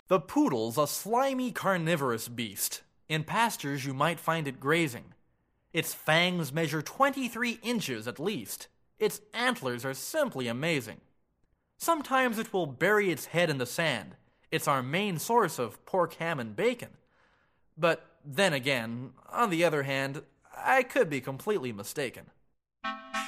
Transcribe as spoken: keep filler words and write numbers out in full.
The poodle's a slimy carnivorous beast. In pastures you might find it grazing. Its fangs measure twenty-three inches at least. Its antlers are simply amazing. Sometimes it will bury its head in the sand. It's our main source of pork, ham, and bacon. But then again, on the other hand, I could be completely mistaken.